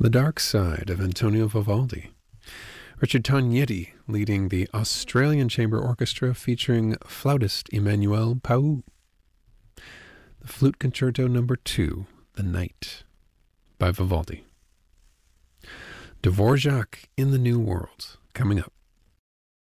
The Dark Side of Antonio Vivaldi. Richard Tognetti leading the Australian Chamber Orchestra featuring flautist Emmanuel Pau. The Flute Concerto No. 2, The Night, by Vivaldi. Dvorak in the New World, coming up.